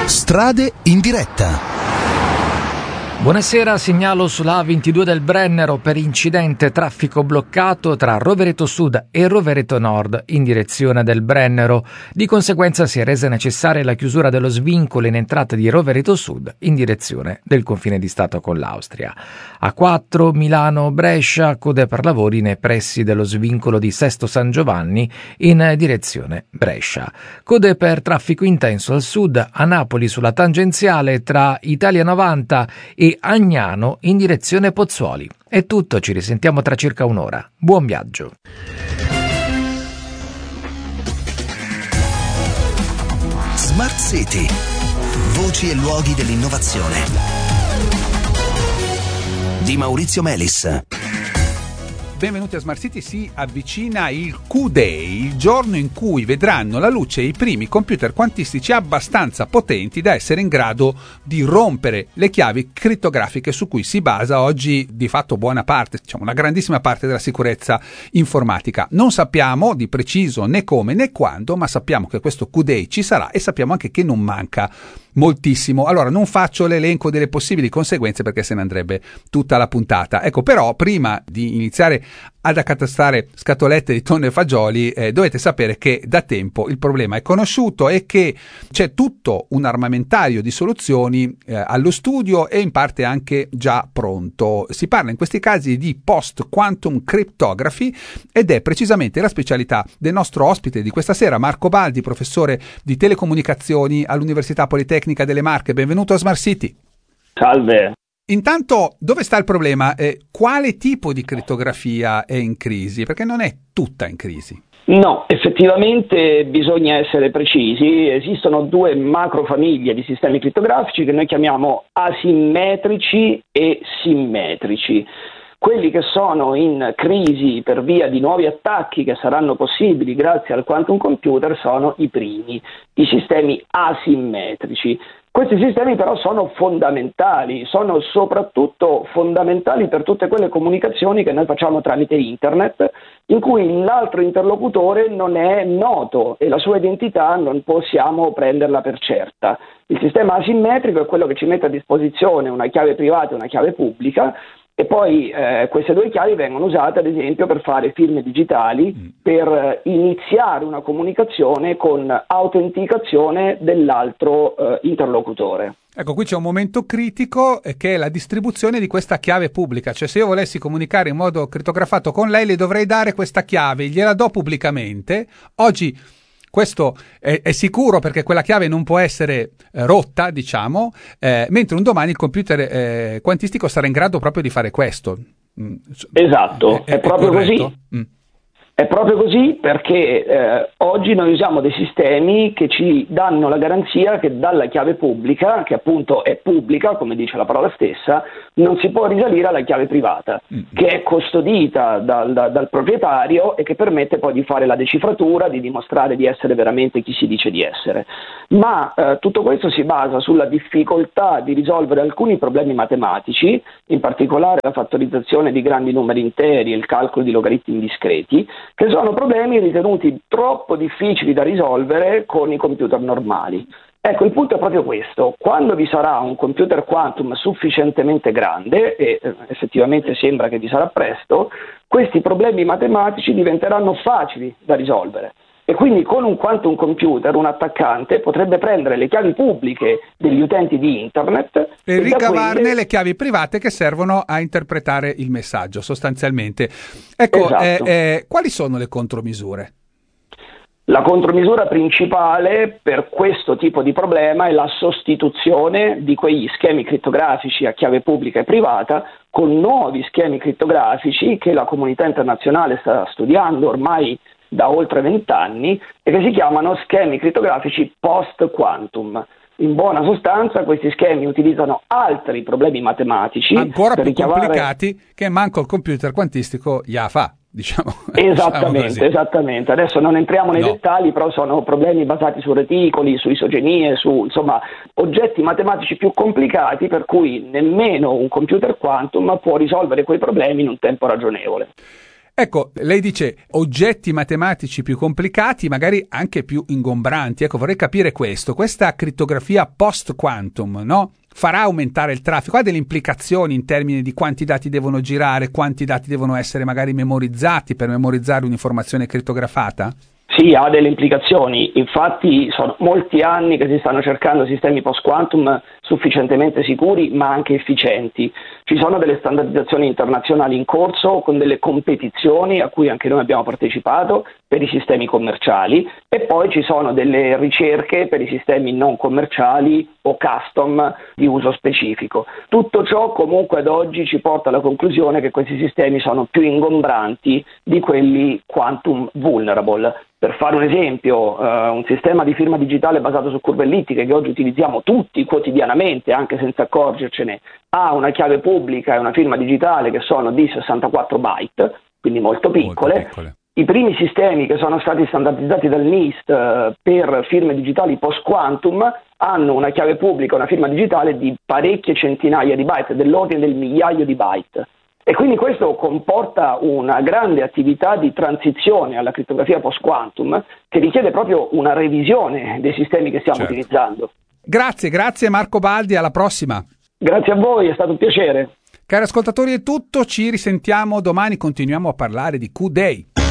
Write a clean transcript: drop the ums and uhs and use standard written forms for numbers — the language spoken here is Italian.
Strade in diretta. Buonasera, segnalo sulla A22 del Brennero per incidente traffico bloccato tra Rovereto Sud e Rovereto Nord in direzione del Brennero. Di conseguenza si è resa necessaria la chiusura dello svincolo in entrata di Rovereto Sud in direzione del confine di Stato con l'Austria. A4 Milano-Brescia, code per lavori nei pressi dello svincolo di Sesto San Giovanni in direzione Brescia. Code per traffico intenso al sud a Napoli sulla tangenziale tra Italia 90 e Agnano in direzione Pozzuoli. È tutto, ci risentiamo tra circa un'ora. Buon viaggio. Smart City. Voci e luoghi dell'innovazione. Di Maurizio Melis. Benvenuti a Smart City. Si avvicina il Q-Day, il giorno in cui vedranno la luce i primi computer quantistici abbastanza potenti da essere in grado di rompere le chiavi crittografiche su cui si basa oggi di fatto buona parte, diciamo una grandissima parte della sicurezza informatica. Non sappiamo di preciso né come né quando, ma sappiamo che questo Q-Day ci sarà e sappiamo anche che non manca moltissimo. Allora non faccio l'elenco delle possibili conseguenze perché se ne andrebbe tutta la puntata. Ecco, però prima di iniziare ad accatastare scatolette di tonno e fagioli dovete sapere che da tempo il problema è conosciuto e che c'è tutto un armamentario di soluzioni allo studio e in parte anche già pronto. Si parla in questi casi di post-quantum cryptography ed è precisamente la specialità del nostro ospite di questa sera, Marco Baldi, professore di telecomunicazioni all'Università Politecnica delle Marche. Benvenuto a Smart City. Salve. Intanto, dove sta il problema? Quale tipo di crittografia è in crisi? Perché non è tutta in crisi. No, effettivamente bisogna essere precisi. Esistono due macrofamiglie di sistemi crittografici che noi chiamiamo asimmetrici e simmetrici. Quelli che sono in crisi per via di nuovi attacchi che saranno possibili grazie al quantum computer sono i primi, i sistemi asimmetrici. Questi sistemi però sono fondamentali, sono soprattutto fondamentali per tutte quelle comunicazioni che noi facciamo tramite internet, in cui l'altro interlocutore non è noto e la sua identità non possiamo prenderla per certa. Il sistema asimmetrico è quello che ci mette a disposizione una chiave privata e una chiave pubblica, e poi queste due chiavi vengono usate ad esempio per fare firme digitali, per iniziare una comunicazione con autenticazione dell'altro interlocutore. Ecco, qui c'è un momento critico che è la distribuzione di questa chiave pubblica, cioè se io volessi comunicare in modo crittografato con lei, le dovrei dare questa chiave, gliela do pubblicamente. Oggi questo è sicuro perché quella chiave non può essere rotta, diciamo, mentre un domani il computer quantistico sarà in grado proprio di fare questo. Esatto, è proprio così. È proprio così perché oggi noi usiamo dei sistemi che ci danno la garanzia che dalla chiave pubblica, che appunto è pubblica, come dice la parola stessa, non si può risalire alla chiave privata, che è custodita dal proprietario e che permette poi di fare la decifratura, di dimostrare di essere veramente chi si dice di essere. Ma tutto questo si basa sulla difficoltà di risolvere alcuni problemi matematici, in particolare la fattorizzazione di grandi numeri interi e il calcolo di logaritmi discreti, che sono problemi ritenuti troppo difficili da risolvere con i computer normali. Ecco, il punto è proprio questo: quando vi sarà un computer quantum sufficientemente grande, e effettivamente sembra che vi sarà presto, questi problemi matematici diventeranno facili da risolvere. E quindi con un quantum computer un attaccante potrebbe prendere le chiavi pubbliche degli utenti di internet e ricavarne le chiavi private che servono a interpretare il messaggio sostanzialmente. Ecco, esatto. Quali sono le contromisure? La contromisura principale per questo tipo di problema è la sostituzione di quegli schemi crittografici a chiave pubblica e privata con nuovi schemi crittografici che la comunità internazionale sta studiando ormai da oltre 20 anni e che si chiamano schemi crittografici post-quantum. In buona sostanza questi schemi utilizzano altri problemi matematici ancora per più complicati che manco il computer quantistico già fa, diciamo. Esattamente. Adesso non entriamo nei dettagli, però sono problemi basati su reticoli, su isogenie, su insomma oggetti matematici più complicati per cui nemmeno un computer quantum può risolvere quei problemi in un tempo ragionevole. Ecco, lei dice oggetti matematici più complicati, magari anche più ingombranti. Ecco, vorrei capire questa crittografia post-quantum, no? Farà aumentare il traffico? Ha delle implicazioni in termini di quanti dati devono girare, quanti dati devono essere magari memorizzati per memorizzare un'informazione crittografata? Sì, ha delle implicazioni. Infatti sono molti anni che si stanno cercando sistemi post-quantum sufficientemente sicuri ma anche efficienti. Ci sono delle standardizzazioni internazionali in corso con delle competizioni a cui anche noi abbiamo partecipato per i sistemi commerciali, e poi ci sono delle ricerche per i sistemi non commerciali o custom di uso specifico. Tutto ciò comunque ad oggi ci porta alla conclusione che questi sistemi sono più ingombranti di quelli quantum vulnerable. Per fare un esempio, un sistema di firma digitale basato su curve ellittiche che oggi utilizziamo tutti quotidianamente, anche senza accorgercene, ha una chiave pubblica e una firma digitale che sono di 64 byte, quindi molto piccole. I primi sistemi che sono stati standardizzati dal NIST per firme digitali post-quantum hanno una chiave pubblica e una firma digitale di parecchie centinaia di byte, dell'ordine del migliaio di byte. E quindi questo comporta una grande attività di transizione alla crittografia post-quantum che richiede proprio una revisione dei sistemi che stiamo utilizzando. Grazie Marco Baldi, alla prossima. Grazie a voi, è stato un piacere. Cari ascoltatori, è tutto, ci risentiamo domani, continuiamo a parlare di Q-Day.